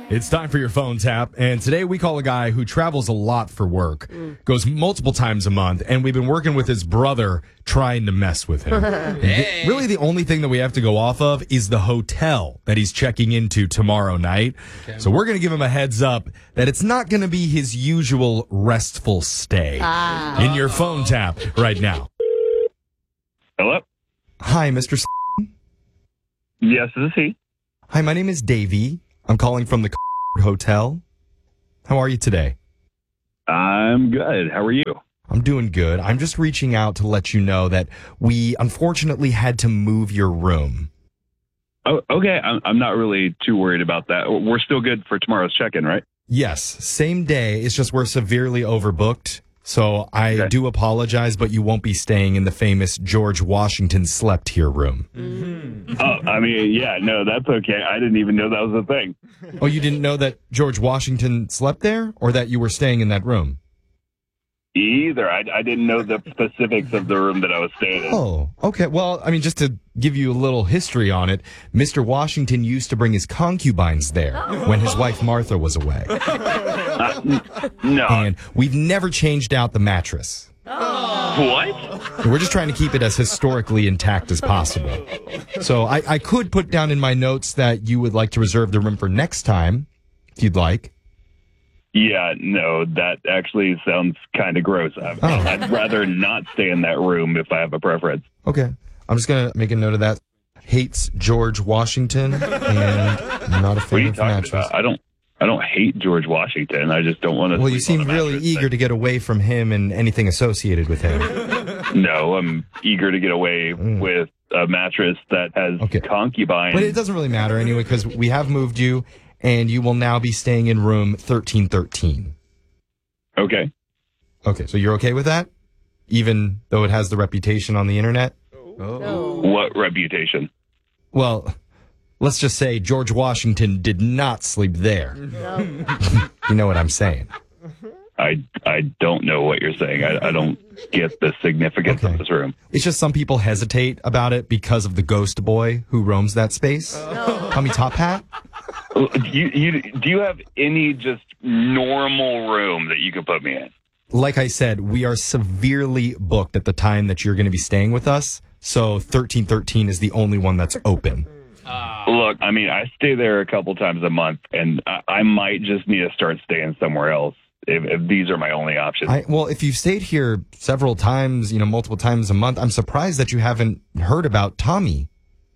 It's time for your phone tap, and today we call a guy who travels a lot for work, goes multiple times a month, and we've been working with his brother trying to mess with him. Really, the only thing that we have to go off of is the hotel that he's checking into tomorrow night. Okay. So we're going to give him a heads up that it's not going to be his usual restful stay. In your phone tap right now. Hello? Hi, Mr. Yes, this is he. Hi, my name is Davey. I'm calling from the hotel. How are you today? I'm good. How are you? I'm doing good. I'm just reaching out to let you know that we unfortunately had to move your room. Oh, okay. I'm not really too worried about that. We're still good for tomorrow's check-in, right? Yes, same day. It's just we're severely overbooked. So I do apologize, but you won't be staying in the famous George Washington slept here room. Mm-hmm. Oh, I mean, yeah, no, that's okay. I didn't even know that was a thing. Oh, you didn't know that George Washington slept there, or that you were staying in that room? Either. I didn't know the specifics of the room that I was staying in. Oh, okay. Well, I mean, just to give you a little history on it, Mr. Washington used to bring his concubines there when his wife Martha was away. No. And we've never changed out the mattress. What? We're just trying to keep it as historically intact as possible. So I could put down in my notes that you would like to reserve the room for next time, if you'd like. Yeah, no, that actually sounds kind of gross. I'd rather not stay in that room if I have a preference. Okay. I'm just going to make a note of that. Hates George Washington and not a fan of mattress. About? I don't hate George Washington. I just don't want to. Well, you seem really eager to get away from him and anything associated with him. No, I'm eager to get away with a mattress that has concubines. But it doesn't really matter anyway, because we have moved you, and you will now be staying in room 1313. Okay. Okay, so you're okay with that? Even though it has the reputation on the internet? Oh. What reputation? Well, let's just say George Washington did not sleep there. No. You know what I'm saying? I don't know what you're saying. I don't get the significance of this room. It's just some people hesitate about it because of the ghost boy who roams that space. Tommy Top Hat? Do you have any just normal room that you could put me in? Like I said, we are severely booked at the time that you're going to be staying with us. So 1313 is the only one that's open. Look, I mean, I stay there a couple times a month, and I might just need to start staying somewhere else if these are my only options. Well, if you've stayed here several times, multiple times a month, I'm surprised that you haven't heard about Tommy.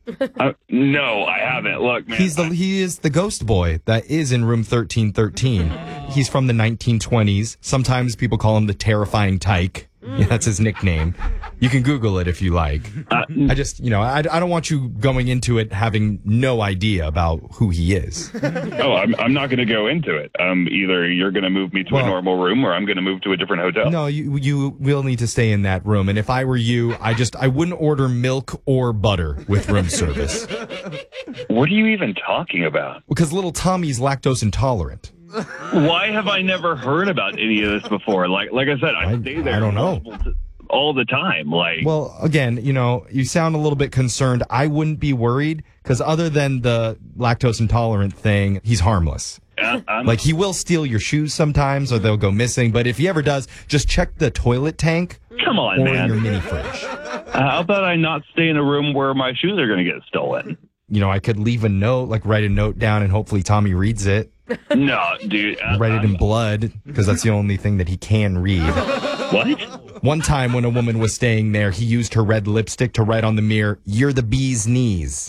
No, I haven't. Look, man. He is the ghost boy that is in room 1313. He's from the 1920s. Sometimes people call him the Terrifying Tyke. Yeah, that's his nickname. You can Google it if you like. I just, I don't want you going into it having no idea about who he is. Oh, I'm not going to go into it. Either you're going to move me to a normal room or I'm going to move to a different hotel. No, you will need to stay in that room. And if I were you, I wouldn't order milk or butter with room service. What are you even talking about? Because little Tommy's lactose intolerant. Why have I never heard about any of this before? Like I said, I stay there. I don't know. All the time. Well, again, you sound a little bit concerned. I wouldn't be worried because other than the lactose intolerant thing, he's harmless. He will steal your shoes sometimes or they'll go missing. But if he ever does, just check the toilet tank. Come on, or man. your mini fridge. How about I not stay in a room where my shoes are going to get stolen? I could leave a note, write a note down and hopefully Tommy reads it. No, dude. Write it in blood because that's the only thing that he can read. What? One time when a woman was staying there, he used her red lipstick to write on the mirror, "You're the bee's knees."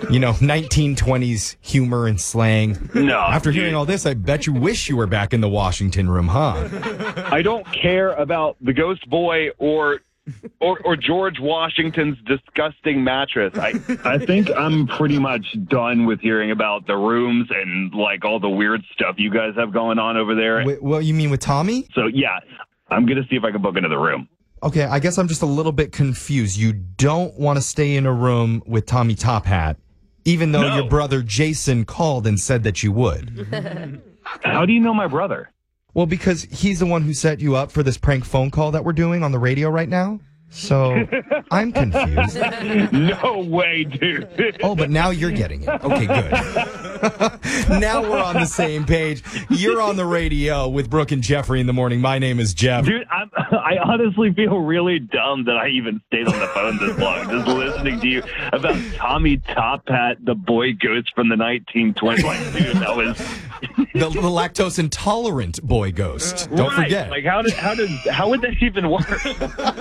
1920s humor and slang. No. After hearing all this, I bet you wish you were back in the Washington room, huh? I don't care about the ghost boy or George Washington's disgusting mattress. I think I'm pretty much done with hearing about the rooms and all the weird stuff you guys have going on over there. What you mean with Tommy? So yeah, I'm going to see if I can book another room. Okay, I guess I'm just a little bit confused. You don't want to stay in a room with Tommy Top Hat, even though your brother Jason called and said that you would. How do you know my brother? Well, because he's the one who set you up for this prank phone call that we're doing on the radio right now. So I'm confused. No way, dude. Oh, but now you're getting it. Okay, good. Now we're on the same page. You're on the radio with Brooke and Jeffrey in the morning. My name is Jeff. Dude, I honestly feel really dumb that I even stayed on the phone this long, just listening to you about Tommy Top Hat, the boy ghost from the 1920s. Like, dude, that was The lactose intolerant boy ghost. Don't right. forget. Like, how would that even work?